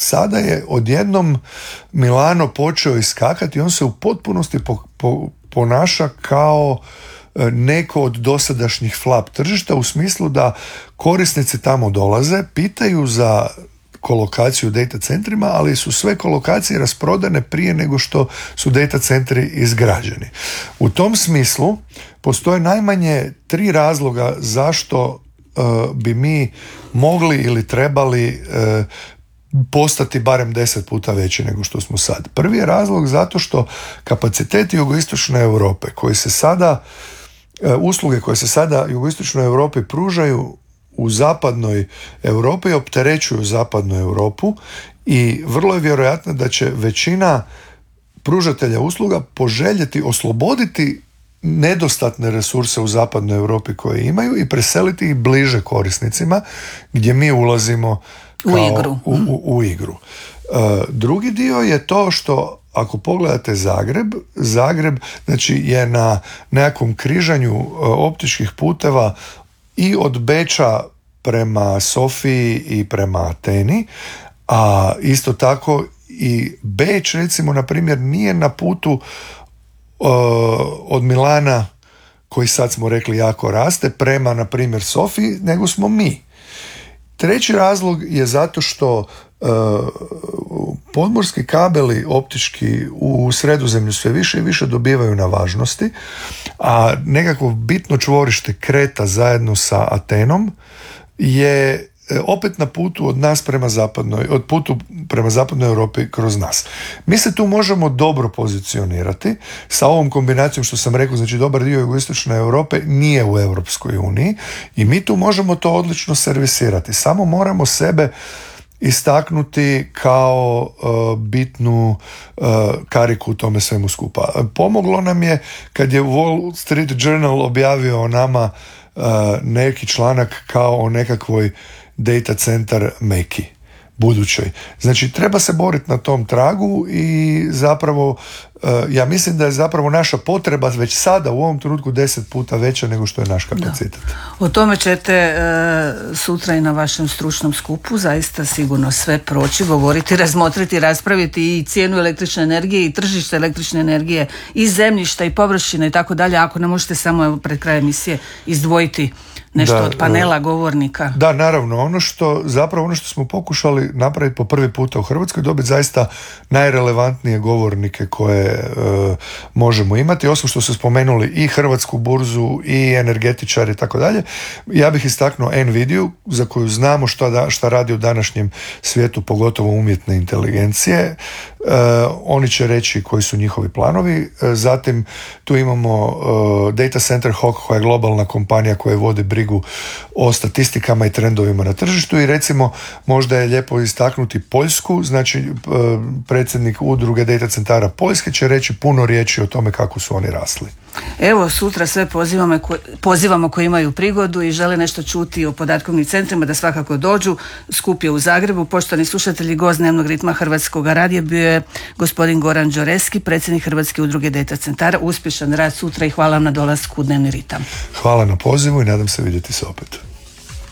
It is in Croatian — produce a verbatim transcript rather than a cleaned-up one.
sada je odjednom Milano počeo iskakati i on se u potpunosti po, po, ponaša kao neko od dosadašnjih flap tržišta, u smislu da korisnici tamo dolaze, pitaju za kolokaciju u data centrima, ali su sve kolokacije rasprodane prije nego što su data centri izgrađeni. U tom smislu postoje najmanje tri razloga zašto uh, bi mi mogli ili trebali uh, postati barem deset puta veći nego što smo sad. Prvi je razlog zato što kapaciteti jugoistočne Europe koji se sada uh, usluge koje se sada jugoistočnoj Europi pružaju u zapadnoj Europi opterećuju zapadnu Europu i vrlo je vjerojatno da će većina pružatelja usluga poželjeti osloboditi nedostatne resurse u zapadnoj Europi koje imaju i preseliti ih bliže korisnicima gdje mi ulazimo kao u igru. U, u, u igru. Uh, drugi dio je to što ako pogledate Zagreb, Zagreb znači je na nekakvom križanju uh, optičkih puteva i od Beča prema Sofiji i prema Ateni, a isto tako i Beč, recimo, na primjer, nije na putu uh, od Milana, koji sad smo rekli jako raste, prema, na primjer, Sofiji, nego smo mi. Treći razlog je zato što uh, podmorski kabeli optički u Sredozemlju sve više i više dobivaju na važnosti, a nekakvo bitno čvorište Kreta zajedno sa Atenom je opet na putu od nas prema zapadnoj, od putu prema zapadnoj Europi kroz nas. Mi se tu možemo dobro pozicionirati sa ovom kombinacijom što sam rekao, znači dobar dio jugoistočne Europe nije u Europskoj uniji i mi tu možemo to odlično servisirati. Samo moramo sebe istaknuti kao uh, bitnu uh, kariku u tome svemu skupa. Pomoglo nam je kad je Wall Street Journal objavio o nama uh, neki članak kao o nekakvoj data center meki budućoj. Znači treba se boriti na tom tragu i zapravo uh, ja mislim da je zapravo naša potreba već sada u ovom trenutku deset puta veća nego što je naš kapacitet. Da. O tome ćete uh, sutra i na vašem stručnom skupu zaista sigurno sve proći, govoriti, razmotriti, raspraviti i cijenu električne energije i tržište električne energije i zemljišta i površine i tako dalje. Ako ne možete samo evo, pred kraj emisije izdvojiti nešto da, od panela govornika. Da, naravno. Ono što, zapravo ono što smo pokušali napraviti po prvi puta u Hrvatskoj, dobiti zaista najrelevantnije govornike koje e, možemo imati, osim što su spomenuli i Hrvatsku burzu i energetičari i tako dalje. Ja bih istaknuo Nvidia za koju znamo šta, da, šta radi u današnjem svijetu, pogotovo umjetne inteligencije. E, oni će reći koji su njihovi planovi. E, zatim tu imamo e, Data Center Hawk koja je globalna kompanija koja vodi brigu o statistikama i trendovima na tržištu i recimo možda je lijepo istaknuti Poljsku, znači predsjednik udruge data centara Poljske će reći puno riječi o tome kako su oni rasli. Evo, sutra sve pozivamo, pozivamo koji imaju prigodu i žele nešto čuti o podatkovnim centrima da svakako dođu. Skup je u Zagrebu. Poštovani slušatelji, gost Dnevnog ritma Hrvatskog radija bio je gospodin Goran Đoreski, predsjednik Hrvatske udruge data centara. Uspješan rad sutra i hvala vam na dolasku u Dnevni ritam. Hvala na pozivu i nadam se vidjeti se opet.